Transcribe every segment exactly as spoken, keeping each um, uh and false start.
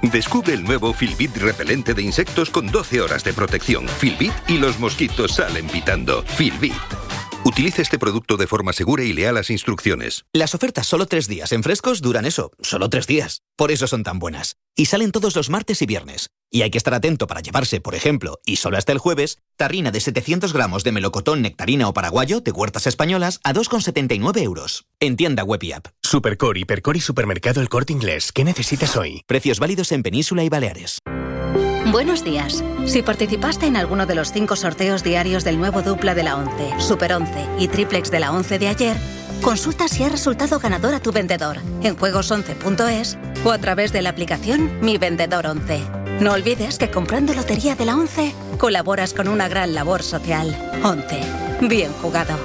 Descubre el nuevo Filbit repelente de insectos con doce horas de protección. Filbit y los mosquitos salen pitando. Filbit. Utilice este producto de forma segura y lea las instrucciones. Las ofertas solo tres días en Frescos duran eso, solo tres días. Por eso son tan buenas. Y salen todos los martes y viernes. Y hay que estar atento para llevarse, por ejemplo, y solo hasta el jueves, tarrina de setecientos gramos de melocotón, nectarina o paraguayo de Huertas Españolas a dos con setenta y nueve euros. En tienda web y app. Supercor, Hipercor y Supermercado El Corte Inglés. ¿Qué necesitas hoy? Precios válidos en Península y Baleares. Buenos días. Si participaste en alguno de los cinco sorteos diarios del nuevo dupla de la once, Super once y triplex de la once de ayer, consulta si ha resultado ganador a tu vendedor en juegos once punto es o a través de la aplicación Mi Vendedor once. No olvides que comprando Lotería de la once colaboras con una gran labor social. once. Bien jugado.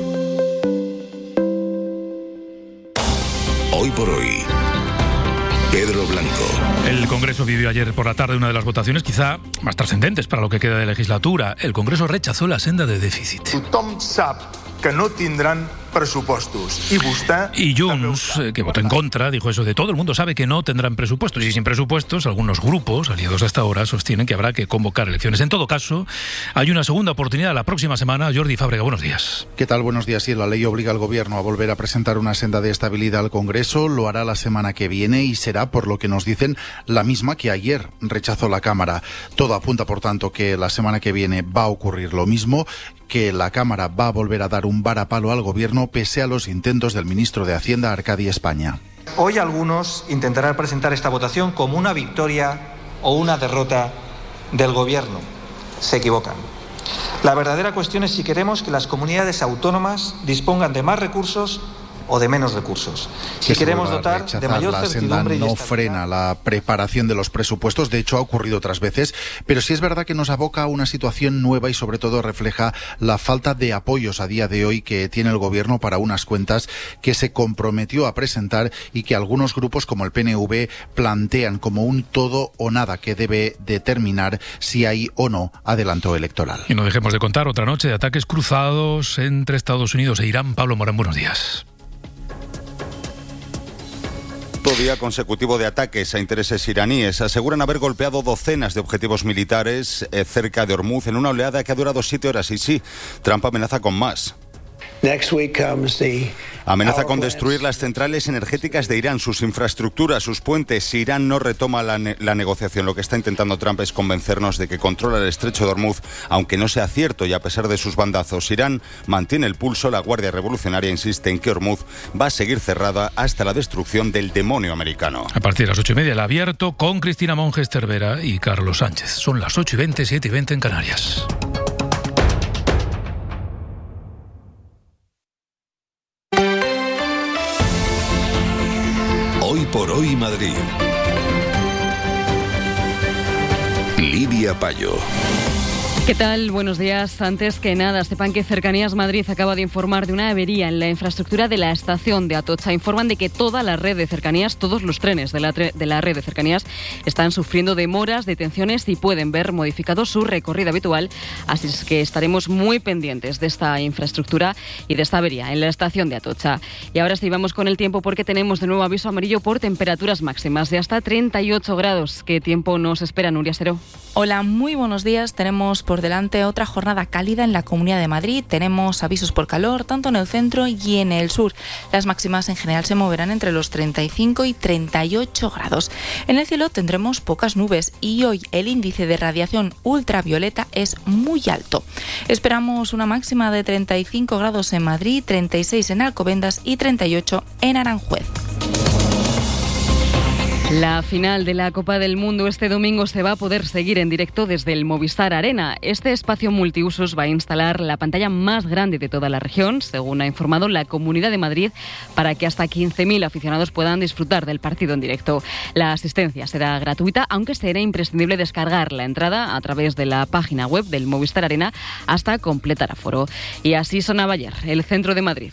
Hoy por hoy, Pedro Blanco. El Congreso vivió ayer por la tarde una de las votaciones quizá más trascendentes para lo que queda de legislatura. El Congreso rechazó la senda de déficit. Tothom sap que no tindran presupuestos. Y vostè... Y Junts, que votó en contra, dijo eso de todo el mundo sabe que no tendrán presupuestos. Y sin presupuestos, algunos grupos, aliados hasta ahora, sostienen que habrá que convocar elecciones. En todo caso, hay una segunda oportunidad la próxima semana. Jordi Fábrega, buenos días. ¿Qué tal? Buenos días. Sí, la ley obliga al Gobierno a volver a presentar una senda de estabilidad al Congreso. Lo hará la semana que viene y será, por lo que nos dicen, la misma que ayer rechazó la Cámara. Todo apunta, por tanto, que la semana que viene va a ocurrir lo mismo, que la Cámara va a volver a dar un varapalo al Gobierno pese a los intentos del ministro de Hacienda, Arcadi España. Hoy algunos intentarán presentar esta votación como una victoria o una derrota del Gobierno. Se equivocan. La verdadera cuestión es si queremos que las comunidades autónomas dispongan de más recursos o de menos recursos. Si que queremos dotar de mayor la certidumbre senda y no frena la preparación de los presupuestos, de hecho ha ocurrido otras veces, pero sí es verdad que nos aboca a una situación nueva y sobre todo refleja la falta de apoyos a día de hoy que tiene el Gobierno para unas cuentas que se comprometió a presentar y que algunos grupos como el P N V plantean como un todo o nada que debe determinar si hay o no adelanto electoral. Y no dejemos de contar otra noche de ataques cruzados entre Estados Unidos e Irán. Pablo Morán, buenos días. Día consecutivo de ataques a intereses iraníes. Aseguran haber golpeado docenas de objetivos militares eh, cerca de Hormuz en una oleada que ha durado siete horas. Y sí, Trump amenaza con más. Amenaza con destruir las centrales energéticas de Irán, sus infraestructuras, sus puentes. Si Irán no retoma la, ne- la negociación, lo que está intentando Trump es convencernos de que controla el estrecho de Hormuz, aunque no sea cierto y a pesar de sus bandazos. Irán mantiene el pulso. La Guardia Revolucionaria insiste en que Hormuz va a seguir cerrada hasta la destrucción del demonio americano. A partir de las ocho y media, el abierto con Cristina Monges Cervera y Carlos Sánchez. Son las ocho y veinte, siete y veinte en Canarias. Hoy por hoy Madrid. Lidia Payo. ¿Qué tal? Buenos días. Antes que nada, sepan que Cercanías Madrid acaba de informar de una avería en la infraestructura de la estación de Atocha. Informan de que toda la red de cercanías, todos los trenes de la, tre- de la red de cercanías están sufriendo demoras, detenciones y pueden ver modificado su recorrido habitual. Así es que estaremos muy pendientes de esta infraestructura y de esta avería en la estación de Atocha. Y ahora sí, vamos con el tiempo porque tenemos de nuevo aviso amarillo por temperaturas máximas de hasta treinta y ocho grados. ¿Qué tiempo nos espera, Nuria Seró? Hola, muy buenos días. Tenemos por delante otra jornada cálida en la Comunidad de Madrid. Tenemos avisos por calor tanto en el centro y en el sur. Las máximas en general se moverán entre los treinta y cinco y treinta y ocho grados. En el cielo tendremos pocas nubes y hoy el índice de radiación ultravioleta es muy alto. Esperamos una máxima de treinta y cinco grados en Madrid, treinta y seis en Alcobendas y treinta y ocho en Aranjuez. La final de la Copa del Mundo este domingo se va a poder seguir en directo desde el Movistar Arena. Este espacio multiusos va a instalar la pantalla más grande de toda la región, según ha informado la Comunidad de Madrid, para que hasta quince mil aficionados puedan disfrutar del partido en directo. La asistencia será gratuita, aunque será imprescindible descargar la entrada a través de la página web del Movistar Arena hasta completar aforo. Y así sonaba ayer el centro de Madrid.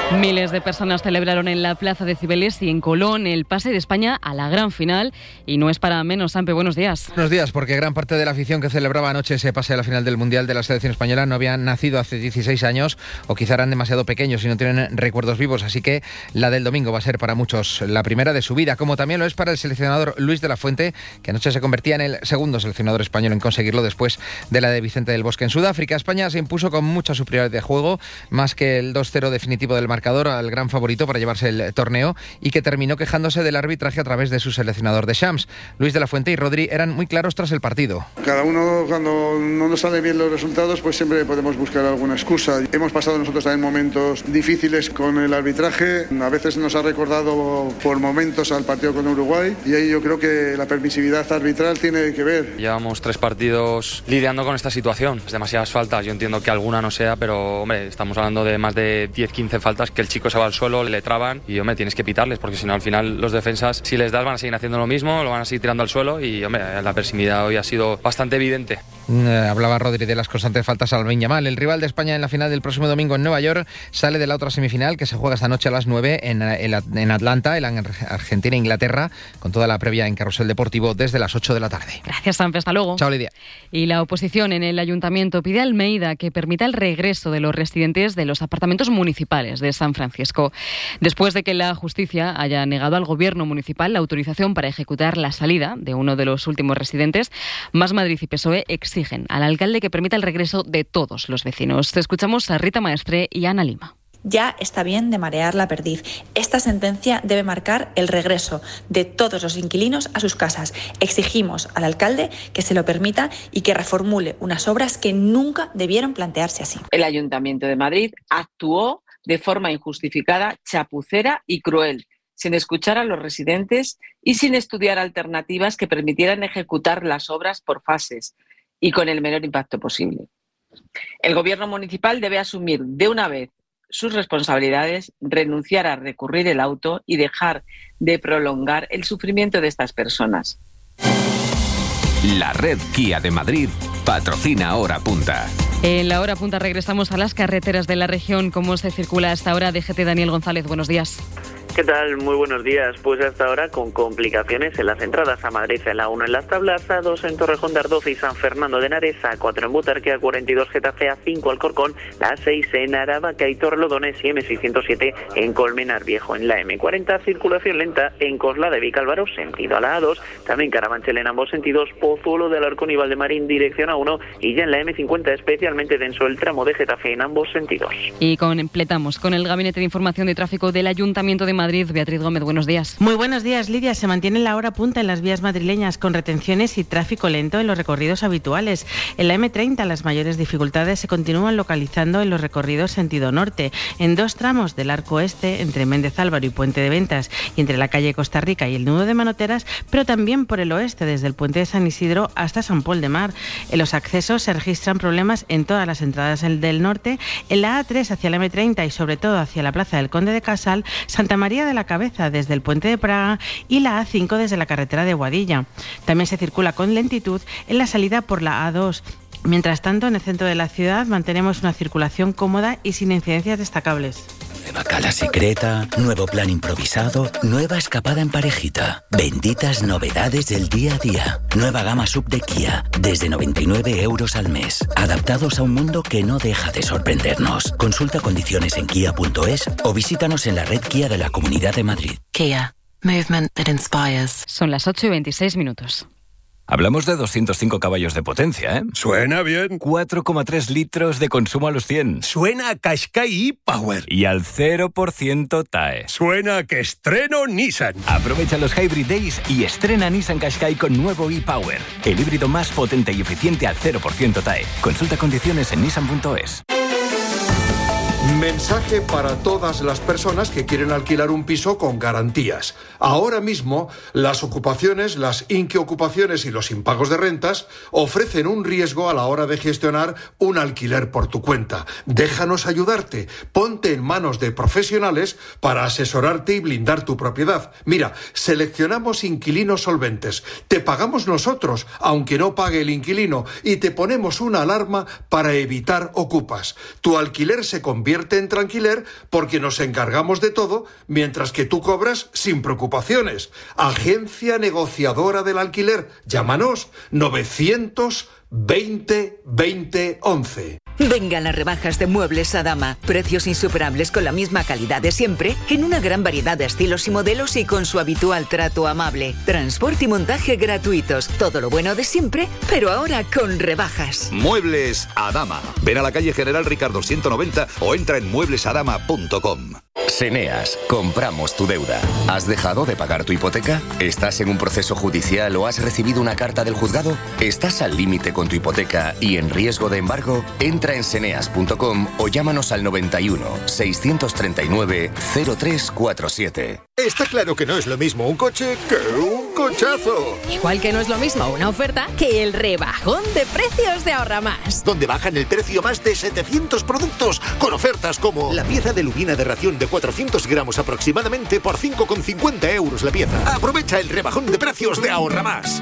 Miles de personas celebraron en la Plaza de Cibeles y en Colón el pase de España a la gran final. Y no es para menos, Sampe, buenos días. Buenos días, porque gran parte de la afición que celebraba anoche ese pase a la final del Mundial de la selección española no habían nacido hace dieciséis años o quizá eran demasiado pequeños y no tienen recuerdos vivos. Así que la del domingo va a ser para muchos la primera de su vida, como también lo es para el seleccionador Luis de la Fuente, que anoche se convertía en el segundo seleccionador español en conseguirlo después de la de Vicente del Bosque. En Sudáfrica, España se impuso con mucha superioridad de juego, más que el dos cero definitivo del marcador, al gran favorito para llevarse el torneo, y que terminó quejándose del arbitraje a través de su seleccionador de Shams. Luis de la Fuente y Rodri eran muy claros tras el partido. Cada uno, cuando no nos salen bien los resultados, pues siempre podemos buscar alguna excusa. Hemos pasado nosotros también momentos difíciles con el arbitraje. A veces nos ha recordado por momentos al partido con Uruguay, y ahí yo creo que la permisividad arbitral tiene que ver. Llevamos tres partidos lidiando con esta situación. Es demasiadas faltas. Yo entiendo que alguna no sea, pero hombre, estamos hablando de más de diez quince faltas que el chico se va al suelo, le traban y hombre, tienes que pitarles, porque si no al final los defensas, si les das, van a seguir haciendo lo mismo, lo van a seguir tirando al suelo, y hombre, la permisividad hoy ha sido bastante evidente. Eh, hablaba Rodri de las constantes faltas al Lamine Yamal. El rival de España en la final del próximo domingo en Nueva York sale de la otra semifinal que se juega esta noche a las nueve en, en, en Atlanta, en Argentina e Inglaterra, con toda la previa en Carrusel Deportivo desde las ocho de la tarde. Gracias, Sampe, hasta luego. Chao, Lidia. Y la oposición en el ayuntamiento pide a Almeida que permita el regreso de los residentes de los apartamentos municipales de San Francisco, después de que la justicia haya negado al gobierno municipal la autorización para ejecutar la salida de uno de los últimos residentes. Más Madrid y P S O E exigen al alcalde que permita el regreso de todos los vecinos. Escuchamos a Rita Maestre y a Ana Lima. Ya está bien de marear la perdiz. Esta sentencia debe marcar el regreso de todos los inquilinos a sus casas. Exigimos al alcalde que se lo permita y que reformule unas obras que nunca debieron plantearse así. El Ayuntamiento de Madrid actuó de forma injustificada, chapucera y cruel, sin escuchar a los residentes y sin estudiar alternativas que permitieran ejecutar las obras por fases y con el menor impacto posible. El Gobierno municipal debe asumir de una vez sus responsabilidades, renunciar a recurrir el auto y dejar de prolongar el sufrimiento de estas personas. La red Kia de Madrid patrocina Hora Punta. En la Hora Punta regresamos a las carreteras de la región. ¿Cómo se circula hasta ahora? D G T Daniel González, buenos días. ¿Qué tal? Muy buenos días. Pues hasta ahora con complicaciones en las entradas a Madrid, en la uno en Las Tablas, A dos en Torrejón de Ardoz y San Fernando de Henares, A cuatro en Butarque, A cuarenta y dos Getafe, A cinco Alcorcón, la A seis en Aravaca y Torrelodones y M seiscientos siete en Colmenar Viejo. En la M cuarenta, circulación lenta en Cosla de Vicálvaro, sentido a la A dos, también Carabanchel en ambos sentidos, Pozuelo de Alarcón y Valdemarín, dirección A uno, y ya en la M cincuenta especialmente denso el tramo de Getafe en ambos sentidos. Y completamos con el Gabinete de Información de Tráfico del Ayuntamiento de Madrid. Beatriz Gómez, buenos días. Muy buenos días, Lidia. Se mantiene la hora punta en las vías madrileñas con retenciones y tráfico lento en los recorridos habituales. En la M treinta las mayores dificultades se continúan localizando en los recorridos sentido norte, en dos tramos del arco este, entre Méndez Álvaro y Puente de Ventas, y entre la calle Costa Rica y el nudo de Manoteras, pero también por el oeste, desde el puente de San Isidro hasta San Pol de Mar. En los accesos se registran problemas en todas las entradas del norte, en la A tres hacia la M treinta y sobre todo hacia la Plaza del Conde de Casal, Santa María de la Cabeza desde el puente de Praga y la A cinco desde la carretera de Boadilla. También se circula con lentitud en la salida por la A dos. Mientras tanto, en el centro de la ciudad mantenemos una circulación cómoda y sin incidencias destacables. Nueva cala secreta, nuevo plan improvisado, nueva escapada en parejita. Benditas novedades del día a día. Nueva gama sub de Kia, desde noventa y nueve euros al mes. Adaptados a un mundo que no deja de sorprendernos. Consulta condiciones en kia punto es o visítanos en la red Kia de la Comunidad de Madrid. Kia, movement that inspires. Son las ocho y veintiséis minutos. Hablamos de doscientos cinco caballos de potencia, ¿eh? Suena bien. cuatro coma tres litros de consumo a los cien. Suena a Qashqai e-Power. Y al cero por ciento T A E. Suena a que estreno Nissan. Aprovecha los Hybrid Days y estrena Nissan Qashqai con nuevo e-Power. El híbrido más potente y eficiente al cero por ciento T A E. Consulta condiciones en nissan punto es. Mensaje para todas las personas que quieren alquilar un piso con garantías. Ahora mismo, las ocupaciones, las inquiocupaciones y los impagos de rentas ofrecen un riesgo a la hora de gestionar un alquiler por tu cuenta. Déjanos ayudarte. Ponte en manos de profesionales para asesorarte y blindar tu propiedad. Mira, seleccionamos inquilinos solventes. Te pagamos nosotros, aunque no pague el inquilino, y te ponemos una alarma para evitar ocupas. Tu alquiler se convierte convierte en tranquiler porque nos encargamos de todo mientras que tú cobras sin preocupaciones. Agencia negociadora del alquiler. Llámanos novecientos veinte veinte once. Vengan las rebajas de Muebles Adama. Precios insuperables con la misma calidad de siempre, en una gran variedad de estilos y modelos y con su habitual trato amable. Transporte y montaje gratuitos. Todo lo bueno de siempre, pero ahora con rebajas. Muebles Adama. Ven a la calle General Ricardo ciento noventa o entra en muebles adama punto com. Seneas, compramos tu deuda. ¿Has dejado de pagar tu hipoteca? ¿Estás en un proceso judicial o has recibido una carta del juzgado? ¿Estás al límite con tu hipoteca y en riesgo de embargo? Entra en seneas punto com o llámanos al noventa y uno, seiscientos treinta y nueve, cero tres cuarenta y siete. Está claro que no es lo mismo un coche que un cochazo. Igual que no es lo mismo una oferta que el rebajón de precios de Ahorra Más. Donde bajan el precio más de setecientos productos con ofertas como la pieza de lubina de ración de cuatrocientos gramos aproximadamente por cinco con cincuenta euros la pieza. Aprovecha el rebajón de precios de Ahorra Más.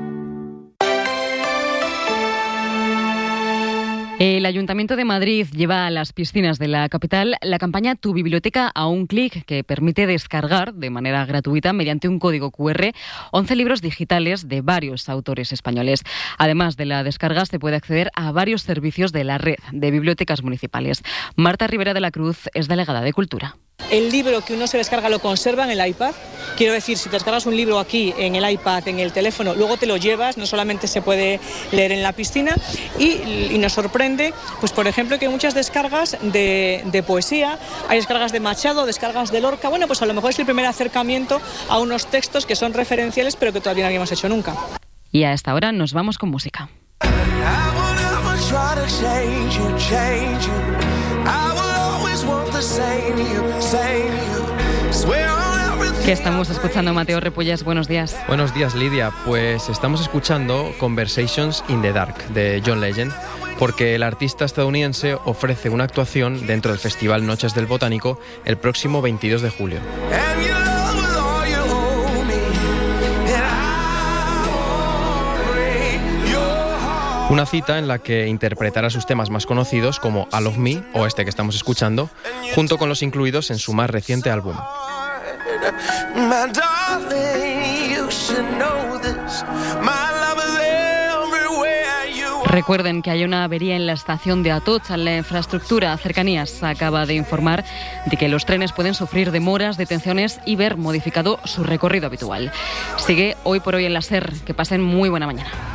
El Ayuntamiento de Madrid lleva a las piscinas de la capital la campaña Tu Biblioteca a un clic, que permite descargar de manera gratuita mediante un código cu erre once libros digitales de varios autores españoles. Además de la descarga, se puede acceder a varios servicios de la red de bibliotecas municipales. Marta Rivera de la Cruz es delegada de Cultura. El libro que uno se descarga lo conserva en el iPad. Quiero decir, si te descargas un libro aquí en el iPad, en el teléfono, luego te lo llevas, no solamente se puede leer en la piscina y, y nos sorprende, pues por ejemplo, que hay muchas descargas de, de poesía, hay descargas de Machado, descargas de Lorca. Bueno, pues a lo mejor es el primer acercamiento a unos textos que son referenciales pero que todavía no habíamos hecho nunca. Y a esta hora nos vamos con música. ¿Qué estamos escuchando, Mateo Repollas? Buenos días. Buenos días, Lidia. Pues estamos escuchando Conversations in the Dark de John Legend, porque el artista estadounidense ofrece una actuación dentro del Festival Noches del Botánico el próximo veintidós de julio. Una cita en la que interpretará sus temas más conocidos como I Love Me o este que estamos escuchando, junto con los incluidos en su más reciente álbum. Recuerden que hay una avería en la estación de Atocha. La infraestructura Cercanías acaba de informar de que los trenes pueden sufrir demoras, detenciones y ver modificado su recorrido habitual. Sigue Hoy por Hoy en la SER. Que pasen muy buena mañana.